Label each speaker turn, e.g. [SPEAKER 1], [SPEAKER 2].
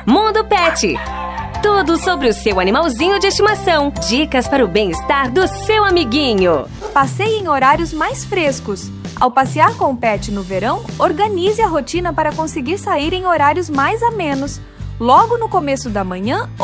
[SPEAKER 1] Mundo Pet. Tudo sobre o seu animalzinho de estimação. Dicas para o bem-estar do seu amiguinho.
[SPEAKER 2] Passeie em horários mais frescos. Ao passear com o pet no verão, organize a rotina para conseguir sair em horários mais amenos, logo no começo da manhã